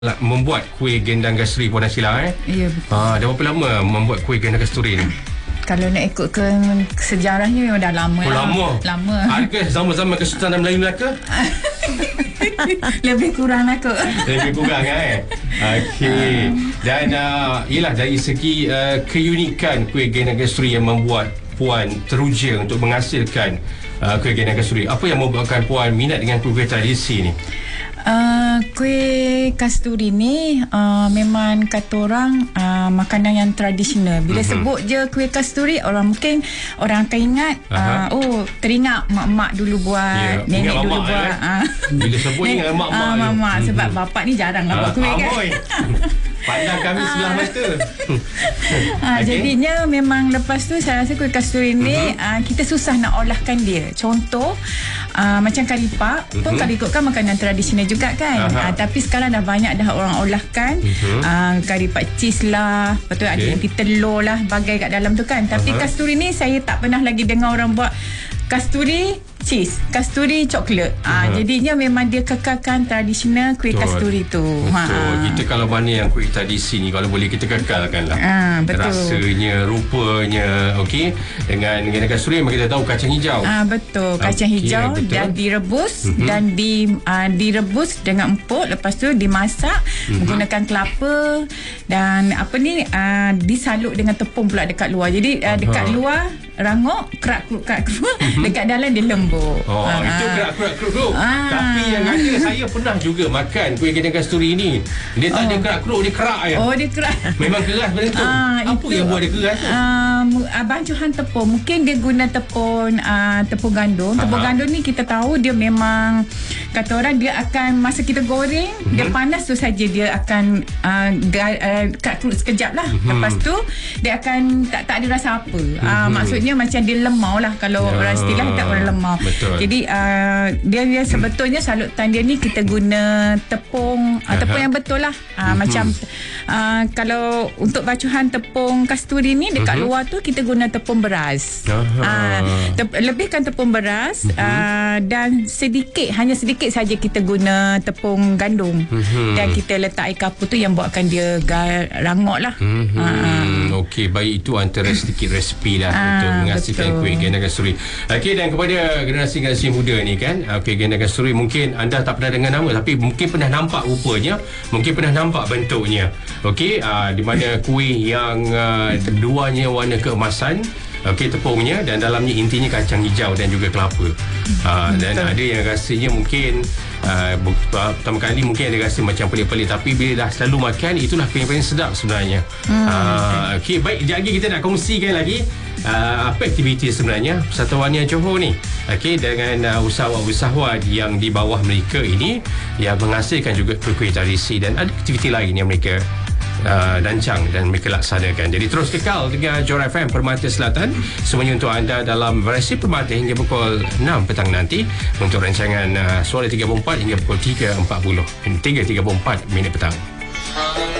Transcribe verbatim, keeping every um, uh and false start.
Membuat kuih gendang kasturi Puan Nasila eh? Ya, betul. Ha, dah berapa lama membuat kuih gendang kasturi ni? Kalau nak ikutkan sejarahnya memang dah lama. Oh, lah. lama. Lama. Adakah zaman-zaman Kesultanan Melayu Melaka? Lebih kurang lah kot. Lebih kurang eh. Okey. Dan uh, ialah dari segi uh, keunikan kuih gendang kasturi yang membuat Puan teruja untuk menghasilkan uh, kuih gendang kasturi. Apa yang membuatkan Puan minat dengan kuih-kuih tradisi ni? Uh, kuih kasturi ni uh, memang kata orang uh, makanan yang tradisional. Bila uh-huh. sebut je kuih kasturi, orang mungkin orang akan ingat uh, oh teringat mak-mak dulu buat, yeah. nenek dulu buat. Eh? Uh. Bila sebut ingat mak-mak. Uh, mak-mak sebab uh-huh. bapak ni jarang lah uh, buat kuih kan. Pandang kami sebelah mata. ha, okay. Jadinya memang lepas tu saya rasa kuih kasturi ni uh-huh. uh, kita susah nak olahkan dia. Contoh uh, macam karipak uh-huh. pun kalau ikutkan makanan tradisional juga kan. Uh-huh. Uh, tapi sekarang dah banyak dah orang olahkan uh-huh. uh, karipak cheese lah, lepas tu okay. ada yang telur lah bagai kat dalam tu kan. Tapi uh-huh. kasturi ni saya tak pernah lagi dengar orang buat kasturi cheese, kasturi coklat. Ah, uh-huh. jadinya memang dia kekalkan tradisional kuih betul. Kasturi tu. Betul. Ha. Kita kalau mana yang kuih tradisi ni kalau boleh kita kekalkan lah. Ah, betul. Rasanya, rupanya, okey. Dengan dengan kasturi memang kita tahu kacang hijau. Ah, betul. Kacang okay, hijau betul. Dan direbus uh-huh. dan di uh, direbus dengan empuk, lepas tu dimasak uh-huh. menggunakan kelapa dan apa ni uh, disalut dengan tepung pula dekat luar. Jadi uh, dekat uh-huh. luar rangok, kerak-keruk kerak-keruk, uh-huh. dekat dalam dia lembut. Oh, ah, itu kerak-keruk. Ah. Tapi yang ada saya pernah juga makan kuih gendang kasturi ni. Dia tak oh. ada kerak-keruk, dia kerak je. Oh, dia kerak. Memang keras benda tu. Ah, apa itu, yang buat dia keras tu? Um, bancuhan tepung. Mungkin dia guna tepung uh, tepung gandum. Tepung Aha. gandum ni kita tahu dia memang kata orang dia akan masa kita goreng, mm-hmm. dia panas tu saja dia akan uh, uh, kerak-keruk sekejap lah. Mm-hmm. Lepas tu dia akan tak tak ada rasa apa. Mm-hmm. Uh, maksudnya macam dia lemau lah kalau ya. orang istilah tak orang lemau. Betul. Jadi uh, dia, dia sebetulnya salutan dia ni kita guna tepung uh, tepung yang betul lah. Uh, mm-hmm. Macam uh, kalau untuk bacuhan tepung kasturi ni dekat mm-hmm. luar tu kita guna tepung beras. Uh, te- lebihkan tepung beras mm-hmm. uh, dan sedikit hanya sedikit saja kita guna tepung gandum mm-hmm. dan kita letak air kapur tu yang buatkan dia gar- rangok lah. Mm-hmm. Uh, Okey, baik, itu antara sedikit resipi lah uh, untuk menghasilkan kuih gendang kasturi. Okey, dan kepada generasi-generasi muda ni kan, okey, gendang kasturi mungkin anda tak pernah dengar nama tapi mungkin pernah nampak rupanya, mungkin pernah nampak bentuknya. Okey, uh, di mana kuih yang uh, luarnya warna keemasan, okey, tepungnya dan dalamnya intinya kacang hijau dan juga kelapa. Uh, dan Betul. ada yang rasanya mungkin uh, pertama kali mungkin ada rasa macam pelik-pelik, tapi bila dah selalu makan itulah yang paling sedap sebenarnya. Hmm. Uh, okey, baik, sekejap lagi kita nak kongsikan lagi Uh, apa aktiviti sebenarnya Persatuan Wanian Johor ni, okey, dengan uh, usahawan-usahawan yang di bawah mereka ini yang menghasilkan juga kuih-kuih tradisi dan ada aktiviti lain yang mereka uh, rancang dan mereka laksanakan. Jadi terus kekal dengan Johor F M Permata Selatan semuanya untuk anda dalam Versi Permata hingga pukul enam petang nanti untuk rancangan uh, Suara tiga puluh empat hingga pukul tiga empat puluh tiga tiga puluh empat minit petang.